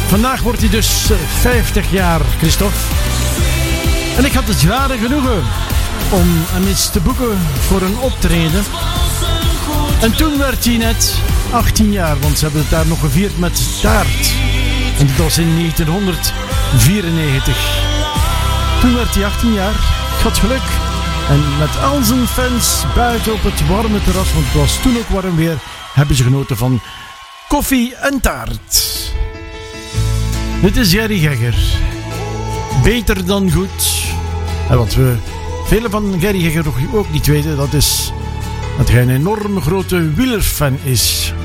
Vandaag wordt hij dus 50 jaar, Christophe. En ik had het zware genoegen om hem eens te boeken voor een optreden. En toen werd hij net 18 jaar, want ze hebben het daar nog gevierd met taart. En dat was in 1994. Toen werd hij 18 jaar, ik had geluk. En met al zijn fans buiten op het warme terras, want het was toen ook warm weer, hebben ze genoten van koffie en taart. Dit is Gerry Gegger. Beter dan goed. En wat we velen van Gerry Gegger ook niet weten, dat is dat hij een enorm grote wielerfan is.